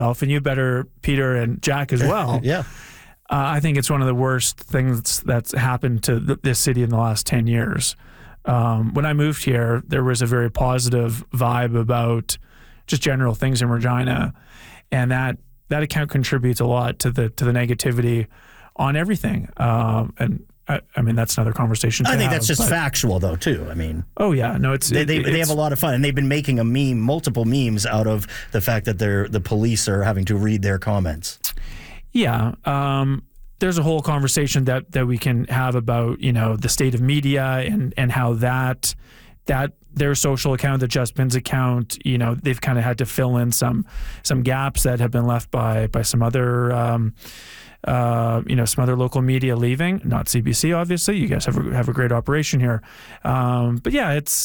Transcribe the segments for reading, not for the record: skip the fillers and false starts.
and you better, Peter and Jack as well. Yeah. I think it's one of the worst things that's happened to this city in the last 10 years. When I moved here, there was a very positive vibe about just general things in Regina, and that account contributes a lot to the negativity on everything. And I mean, that's another conversation. I think that's just factual, though, too. I mean, oh yeah, no, they have a lot of fun, and they've been making multiple memes out of the fact that the police are having to read their comments. Yeah, there's a whole conversation that we can have about the state of media and how that their social account, the Just Bins account, they've kind of had to fill in some gaps that have been left by some other some other local media leaving, not CBC, obviously. You guys have a great operation here, but yeah, it's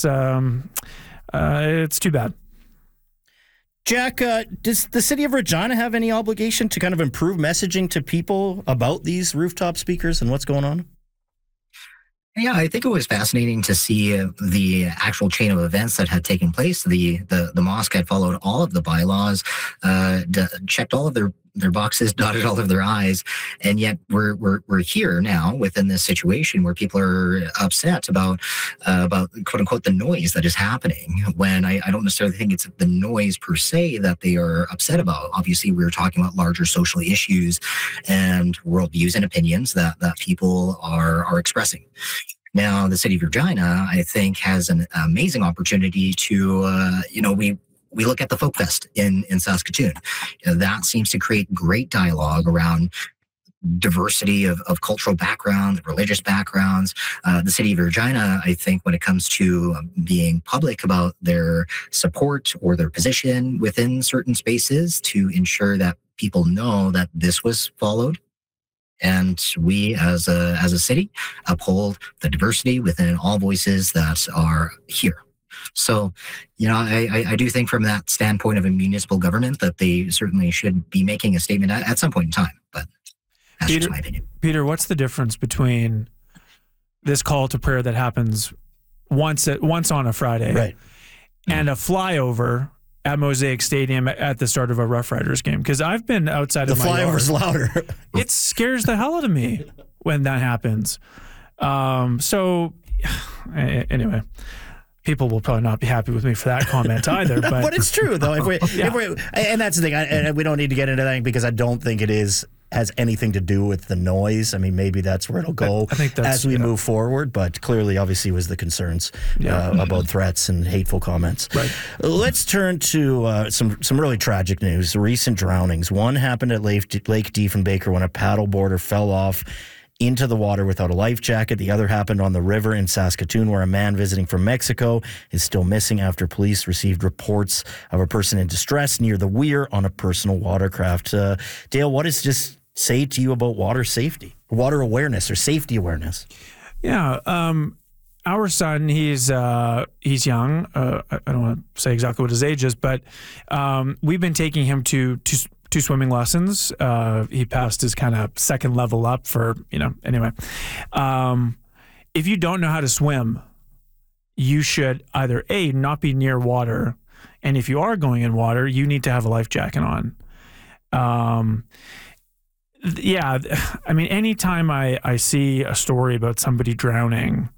too bad. Jack, does the city of Regina have any obligation to kind of improve messaging to people about these rooftop speakers and what's going on? Yeah, I think it was fascinating to see the actual chain of events that had taken place. The mosque had followed all of the bylaws, checked all of their boxes, dotted all of their I's, and yet we're here now within this situation where people are upset about quote unquote the noise that is happening. When I don't necessarily think it's the noise per se that they are upset about. Obviously, we're talking about larger social issues and worldviews and opinions that people are expressing. Now, the city of Regina, I think, has an amazing opportunity to, we look at the Folk Fest in Saskatoon. That seems to create great dialogue around diversity of cultural backgrounds, religious backgrounds. The city of Regina, I think, when it comes to being public about their support or their position within certain spaces to ensure that people know that this was followed. And we, as a city, uphold the diversity within all voices that are here. So, I do think from that standpoint of a municipal government that they certainly should be making a statement at some point in time. But that's just my opinion. Peter, what's the difference between this call to prayer that happens once on a Friday, right, and a flyover at Mosaic Stadium at the start of a Rough Riders game? Because I've been outside of my yard. The flyover's louder. It scares the hell out of me when that happens. So anyway, people will probably not be happy with me for that comment either. But it's true, though. And that's the thing. And we don't need to get into that because I don't think it has anything to do with the noise. I mean, maybe that's where it'll go as we move forward. But clearly, obviously, was the concerns about threats and hateful comments. Right. Let's turn to some really tragic news. Recent drownings. One happened at Lake Diefenbaker when a paddleboarder fell off into the water without a life jacket. The other happened on the river in Saskatoon, where a man visiting from Mexico is still missing after police received reports of a person in distress near the weir on a personal watercraft. Dale, what does this say to you about water safety, water awareness, or safety awareness? Yeah, our son, he's young. I don't want to say exactly what his age is, but we've been taking him to swimming lessons. He passed his kind of second level up for, anyway. If you don't know how to swim, you should either A, not be near water, and if you are going in water, you need to have a life jacket on. Yeah, I mean, anytime I see a story about somebody drowning,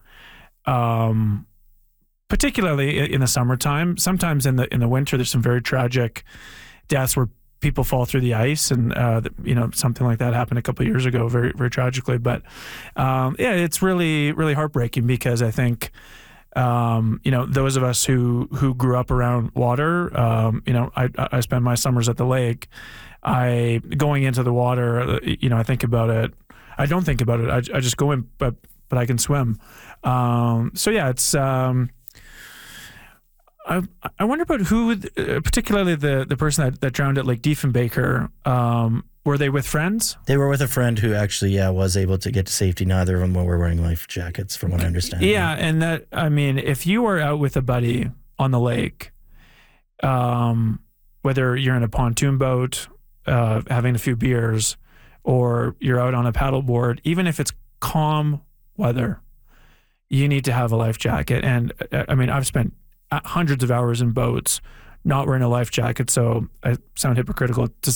particularly in the summertime, sometimes in the winter, there's some very tragic deaths where people fall through the ice, and something like that happened a couple of years ago, very, very tragically. But it's really, really heartbreaking because I think those of us who grew up around water, I spend my summers at the lake. Going into the water, I think about it. I don't think about it. I just go in, but I can swim. It's. I wonder about who, particularly the person that drowned at Lake Diefenbaker. Were they with friends? They were with a friend who actually, was able to get to safety. Neither of them were wearing life jackets, from what I understand. Yeah, and that, I mean, if you are out with a buddy on the lake, whether you're in a pontoon boat, having a few beers, or you're out on a paddleboard, even if it's calm weather, you need to have a life jacket. And I mean, I've spent hundreds of hours in boats not wearing a life jacket, so I sound hypocritical to